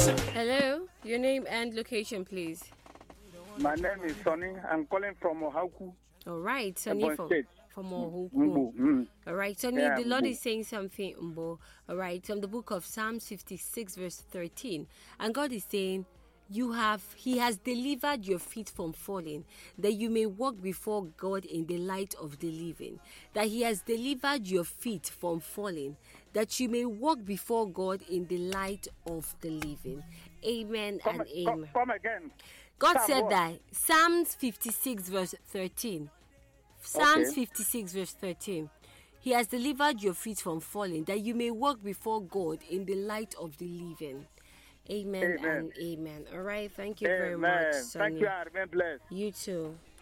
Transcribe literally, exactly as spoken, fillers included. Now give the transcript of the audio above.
Hello, your name and location, please. My name is Sonny. I'm calling from Ohaku. All right, Sonny Ebonyi from State. from Ohuku. Mbu. Mm. All right, Sonny, Yeah, the Lord Mbu. is saying something, Umbo. All right, from the book of Psalms fifty-six, verse thirteen, and God is saying, "You have, He has delivered your feet from falling, that you may walk before God in the light of the living." That He has delivered your feet from falling, that you may walk before God in the light of the living. Amen Come, and come, amen. come again. God Psalm said what? that. Psalms fifty-six, verse thirteen. Psalms Okay. fifty-six, verse thirteen. He has delivered your feet from falling, that you may walk before God in the light of the living. Amen, Amen. and amen. All right. Thank you very much, Amen. Thank Sonia. you and remain blessed. You too.